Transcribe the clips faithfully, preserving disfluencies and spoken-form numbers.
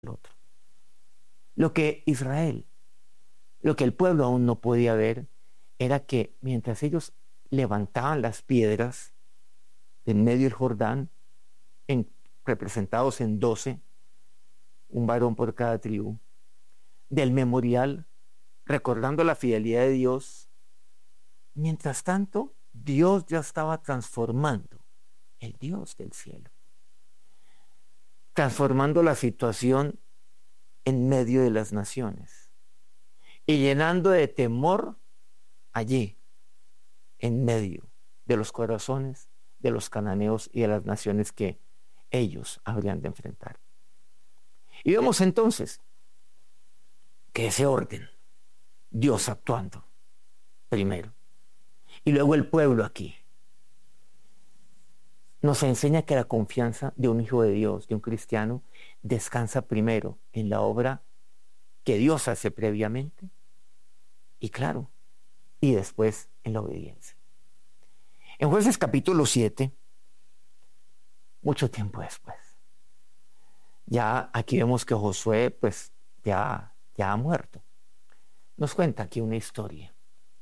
otro. Lo que Israel, lo que el pueblo aún no podía ver, era que mientras ellos levantaban las piedras de en medio del Jordán, en, representados en doce, un varón por cada tribu, del memorial, recordando la fidelidad de Dios, mientras tanto, Dios ya estaba transformando, el Dios del cielo, transformando la situación en medio de las naciones y llenando de temor allí, en medio de los corazones de los cananeos y de las naciones que ellos habrían de enfrentar. Y vemos entonces que ese orden, Dios actuando primero, y luego el pueblo aquí, nos enseña que la confianza de un hijo de Dios, de un cristiano, descansa primero en la obra que Dios hace previamente, y claro, y después en la obediencia. En Jueces capítulo siete, mucho tiempo después, ya aquí vemos que Josué pues ya, ya ha muerto. Nos cuenta aquí una historia,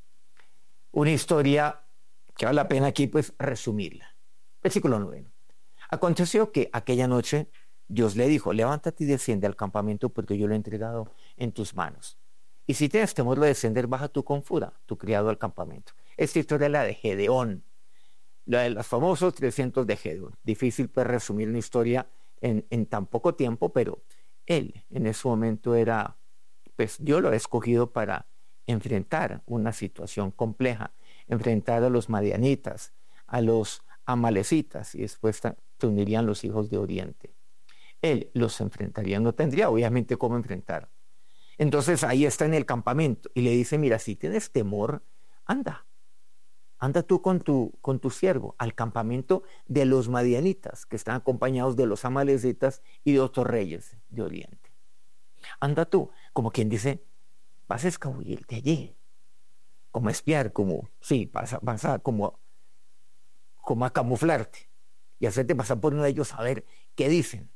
una historia que vale la pena aquí pues resumirla. Versículo nueve. Aconteció que aquella noche Dios le dijo: levántate y desciende al campamento, porque yo lo he entregado en tus manos. Y si tienes temor de descender, baja tú con Fura, tu criado, al campamento. Esta historia es la de Gedeón, la de los famosos trescientos de Gedeón. Difícil pues resumir una historia en, en tan poco tiempo, pero él en ese momento era, pues Dios lo ha escogido para enfrentar una situación compleja, enfrentar a los madianitas, a los amalecitas, y después se unirían los hijos de Oriente. Él los enfrentaría, no tendría obviamente cómo enfrentar. Entonces ahí está en el campamento y le dice: mira, si tienes temor, anda, anda tú con tu, con tu siervo al campamento de los madianitas, que están acompañados de los amalecitas y de otros reyes de Oriente. Anda tú, como quien dice, vas a escabullirte allí, como espiar, como, sí, vas a, vas a como, como a camuflarte y hacerte pasar por uno de ellos a ver qué dicen.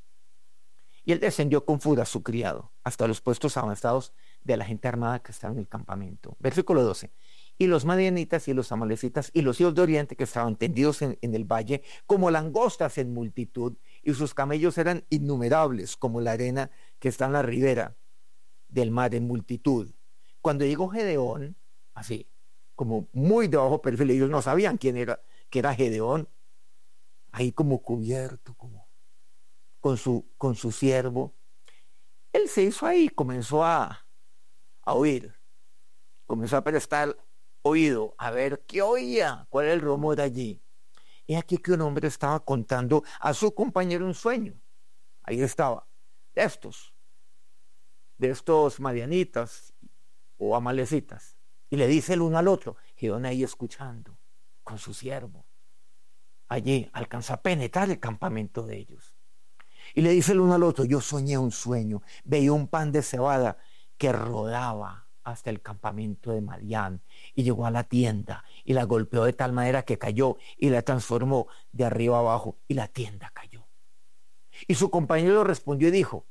Y él descendió con Fura, su criado, hasta los puestos avanzados de la gente armada que estaba en el campamento. Versículo doce. Y los madianitas y los amalecitas y los hijos de Oriente, que estaban tendidos en, en el valle como langostas en multitud, y sus camellos eran innumerables como la arena que está en la ribera del mar en multitud. Cuando llegó Gedeón, así, como muy de bajo perfil, ellos no sabían quién era, que era Gedeón, ahí como cubierto, como con su, con su siervo. Él se hizo ahí, comenzó a, a oír, comenzó a prestar oído, a ver qué oía, cuál era el rumor de allí. Y aquí que un hombre estaba contando a su compañero un sueño. Ahí estaba, de estos, de estos madianitas o amalecitas. Y le dice el uno al otro, Gedeón ahí escuchando, con su siervo. Allí alcanza a penetrar el campamento de ellos. Y le dice el uno al otro, yo soñé un sueño, veía un pan de cebada que rodaba hasta el campamento de Madián y llegó a la tienda y la golpeó de tal manera que cayó y la transformó de arriba abajo y la tienda cayó. Y su compañero respondió y dijo,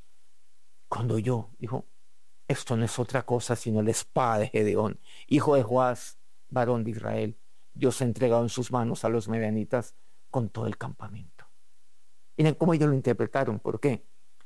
cuando yo, dijo, esto no es otra cosa sino la espada de Gedeón, hijo de Joás, varón de Israel. Dios ha entregado en sus manos a los medianitas con todo el campamento. Miren cómo ellos lo interpretaron. ¿Por qué?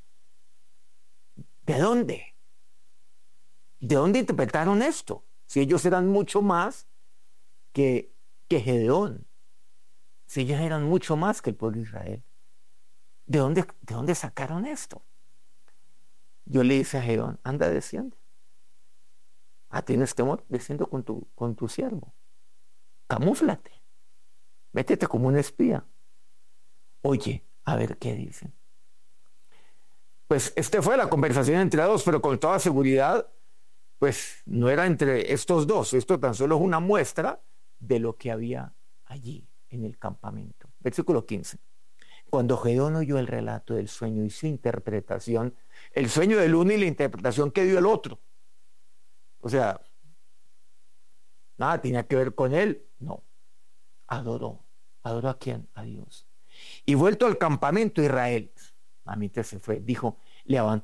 ¿De dónde? ¿De dónde interpretaron esto? Si ellos eran mucho más que, que Gedeón. Si ellos eran mucho más que el pueblo de Israel. ¿De dónde, de dónde sacaron esto? Yo le dije a Gedeón, anda, desciende. Ah, ¿tienes temor? Desciende con tu, con tu siervo. Camúflate. Métete como un espía. Oye, a ver qué dicen. Pues esta fue la conversación entre dos, pero con toda seguridad, pues no era entre estos dos. Esto tan solo es una muestra de lo que había allí en el campamento. Versículo quince. Cuando Gedeón oyó el relato del sueño y su interpretación, el sueño del uno y la interpretación que dio el otro. O sea, nada tenía que ver con él. No. Adoró. ¿Adoró a quién? A Dios. Y vuelto al campamento Israel, a mí se fue, dijo, le